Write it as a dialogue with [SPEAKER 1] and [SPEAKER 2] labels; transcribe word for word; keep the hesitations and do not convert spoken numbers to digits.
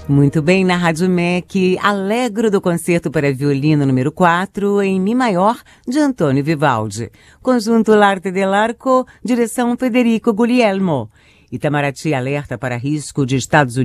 [SPEAKER 1] Muito bem, na Rádio M E C, Allegro do concerto para violino número quatro, em Mi maior, de Antônio Vivaldi. Conjunto L'Arte dell'Arco, direção Federico Guglielmo. Itamaraty alerta para risco de Estados Unidos